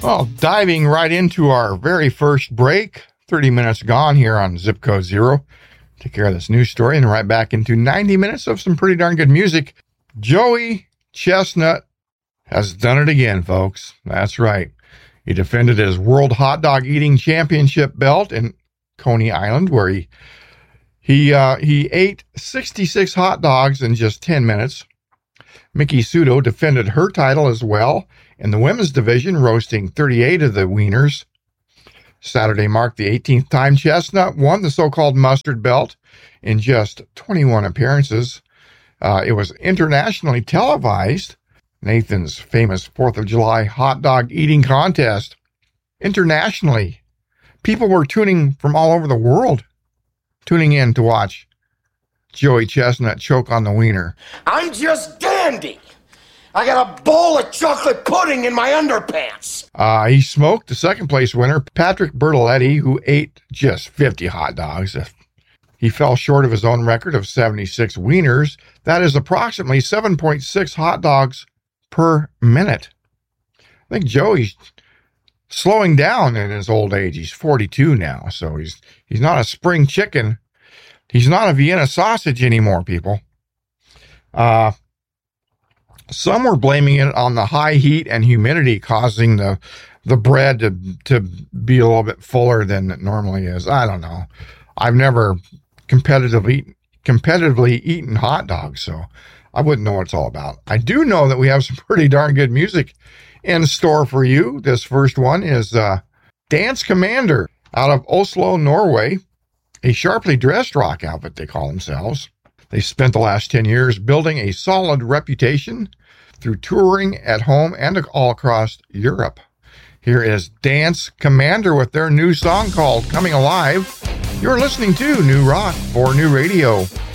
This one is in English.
Well, diving right into our very first break, 30 minutes gone here on Zip Code Zero. Take care of this news story and right back into 90 minutes of some pretty darn good music. Joey Chestnut has done it again, folks. That's right. He defended his World Hot Dog Eating Championship belt in Coney Island, where he ate 66 hot dogs in just 10 minutes. Miki Sudo defended her title as well in the women's division, roasting 38 of the wieners. Saturday marked the 18th time Chestnut won the so-called mustard belt in just 21 appearances. It was internationally televised, Nathan's famous 4th of July hot dog eating contest. Internationally, people were tuning from all over the world, tuning in to watch Joey Chestnut choke on the wiener. I'm just dandy. I got a bowl of chocolate pudding in my underpants. He smoked the second place winner, Patrick Bertoletti, who ate just 50 hot dogs. He fell short of his own record of 76 wieners. That is approximately 7.6 hot dogs per minute. I think Joey's slowing down in his old age. He's 42 now, so he's not a spring chicken. He's not a Vienna sausage anymore, people. Some were blaming it on the high heat and humidity causing the bread to be a little bit fuller than it normally is. I don't know. I've never competitively eaten hot dogs, so I wouldn't know what it's all about. I do know that we have some pretty darn good music in store for you. This first one is Dance Commander out of Oslo, Norway, a sharply dressed rock outfit they call themselves. They spent the last 10 years building a solid reputation through touring at home and all across Europe. Here is Dance Commander with their new song called Coming Alive. You're listening to New Rock for New Radio.